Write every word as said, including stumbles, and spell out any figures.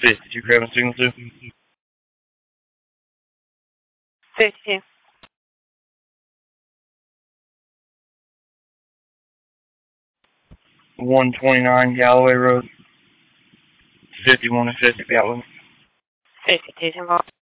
fifty-two Craven Signal two. fifty-two. one twenty-nine Galloway Road. fifty-one and fifty Gatling. fifty-two, involved.